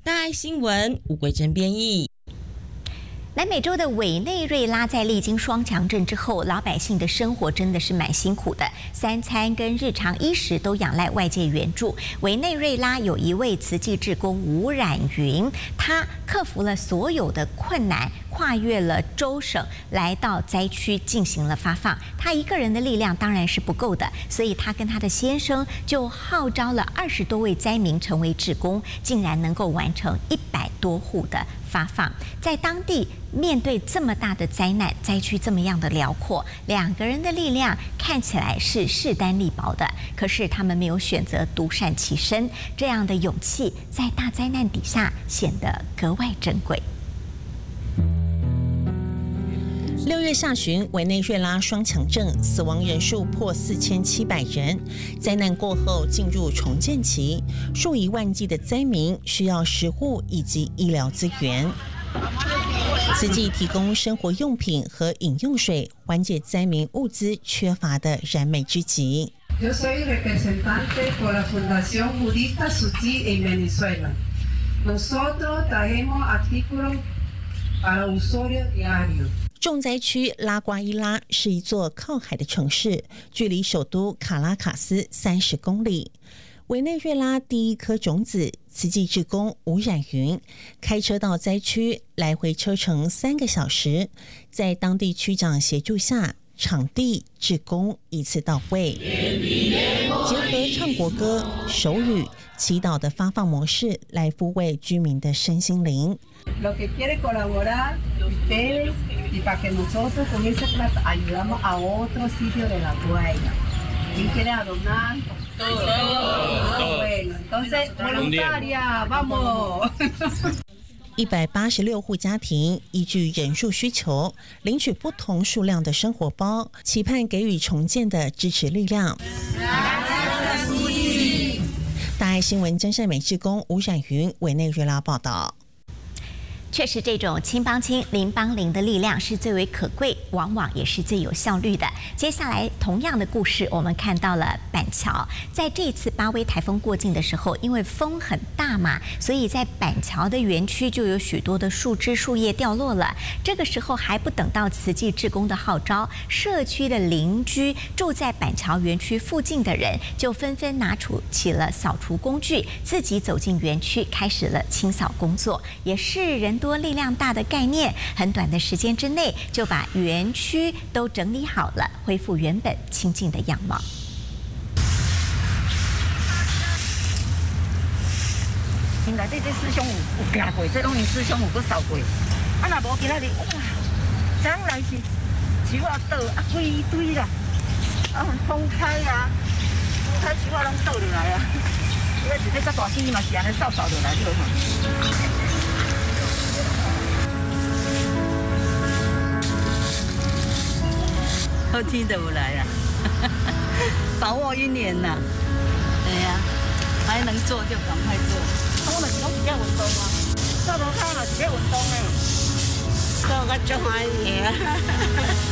大爱新闻吴桂珍编译。 南美洲的委内瑞拉在历经双强震之后，老百姓的生活真的是蛮辛苦的，三餐跟日常衣食都仰赖外界援助。委内瑞拉有一位慈济志工吴冉云，他克服了所有的困难，跨越了州省，来到灾区进行了发放。他一个人的力量当然是不够的，所以他跟他的先生就号召了20多位灾民成为志工，竟然能够完成100多户的发放。在当地面对这么大的灾难，灾区这么样的辽阔，2个人的力量看起来是势单力薄的，可是他们没有选择独善其身，这样的勇气在大灾难底下显得格外珍贵。 6月下旬，委内瑞拉双强震，死亡人数破4700人。灾难过后进入重建期，数以万计的灾民需要食物以及医疗资源。慈济提供生活用品和饮用水，缓解灾民物资缺乏的燃眉之急。 Yo soy representante por la Fundación Budista Tzu-Chi en Venezuela. Nosotros traemos artículos para uso diario. 重灾区拉瓜伊拉是一座靠海的城市，距离首都卡拉卡斯30公里。委内瑞拉第一颗种子慈济志工吴冉云开车到灾区，来回车程3个小时，在当地区长协助下，场地志工一次到位，结合唱国歌、手语、祈祷的发放模式来抚慰居民的身心灵。 Lo que quiere colaborar ustedes y para que nosotros con esa plata ayudamos a otro sitio de la Guaira. ¿Quién quiere donar? Todo. Bueno, entonces voluntaria, vamos. 186户家庭依据人数需求领取不同数量的生活包，期盼给予重建的支持力量。大爱新闻真善美志工吴冉云委内瑞拉报道。 确实，这种亲帮亲、邻帮邻的力量是最为可贵，往往也是最有效率的。接下来，同样的故事，我们看到了板桥，在这一次巴威台风过境的时候，因为风很大嘛，所以在板桥的园区就有许多的树枝、树叶掉落了。这个时候还不等到慈济志工的号召，社区的邻居住在板桥园区附近的人就纷纷拿起了扫除工具，自己走进园区，开始了清扫工作，也是人多力量大的概念，很短的时间之内就把园区都整理好了，恢复原本清净的样貌。 因内底这师兄有行过，这拢因师兄有去扫过。啊，若无今仔日，哇，这样来是树啊倒啊规堆啦，啊风开啊，风开树啊拢倒落来啊。因为一个较大天嘛是安尼扫落来了嘛。好天就来啊！把握1年呐。对呀，还能做就赶快做。我们是拢是要运动啊，做路口嘛是要运动的，做个足欢喜啊。